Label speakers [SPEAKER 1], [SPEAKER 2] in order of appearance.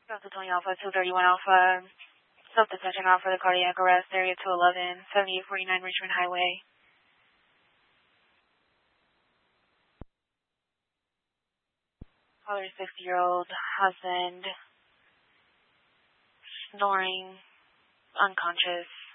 [SPEAKER 1] Delta 20 Alpha, 231 Alpha, self-detention Alpha, the cardiac arrest, area 211, 7849 Richmond Highway. Caller 60-year-old husband, snoring, unconscious.